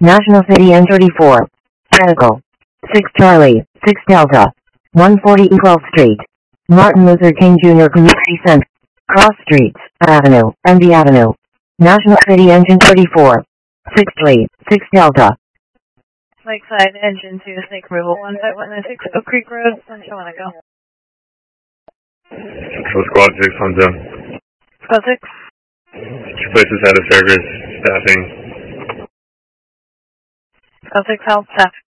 National City N34. Medical. 6 Charlie, 6 Delta. 140 12th Street. Martin Luther King Jr. Community Center. Cross Streets, Avenue, MD Avenue. National City Engine 34. 6 Charlie, 6 Delta. Lakeside Engine 2, Snake Removal 1516 Oak Creek Road, Sancho-Monaco. Squad 6 on zone. Squad 6. Two places out of service, staffing. Squad 6 help, staff.